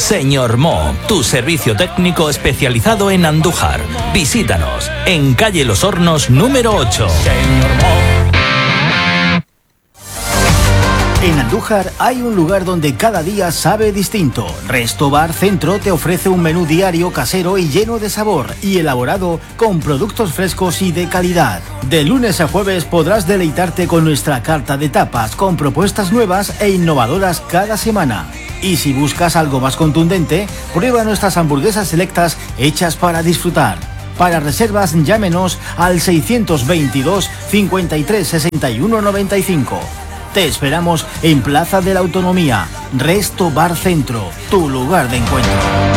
Señor Mo, tu servicio técnico especializado en Andújar. Visítanos en calle Los Hornos número 8. En Andújar hay un lugar donde cada día sabe distinto. Resto Bar Centro te ofrece un menú diario casero y lleno de sabor y elaborado con productos frescos y de calidad. De lunes a jueves podrás deleitarte con nuestra carta de tapas con propuestas nuevas e innovadoras cada semana. Y si buscas algo más contundente, prueba nuestras hamburguesas selectas hechas para disfrutar. Para reservas, llámenos al 622 53 61 95. Te esperamos en Plaza de la Autonomía, Resto Bar Centro, tu lugar de encuentro.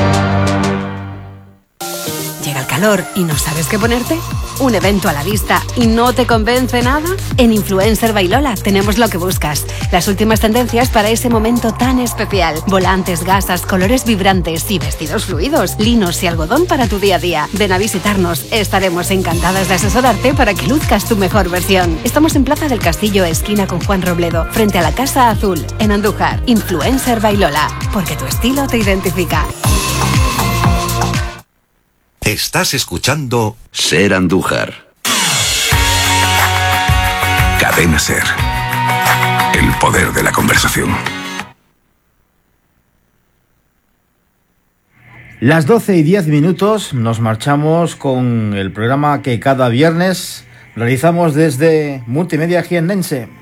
¿Llega el calor y no sabes qué ponerte? ¿Un evento a la vista y no te convence nada? En Influencer by Lola tenemos lo que buscas. Las últimas tendencias para ese momento tan especial. Volantes, gasas, colores vibrantes y vestidos fluidos, linos y algodón para tu día a día. Ven a visitarnos. Estaremos encantadas de asesorarte para que luzcas tu mejor versión. Estamos en Plaza del Castillo, esquina con Juan Robledo, frente a la Casa Azul, en Andújar. Influencer by Lola, porque tu estilo te identifica. Estás escuchando Ser Andújar. Cadena Ser. El poder de la conversación. Las 12:10 nos marchamos con el programa que cada viernes realizamos desde Multimedia Jiennense.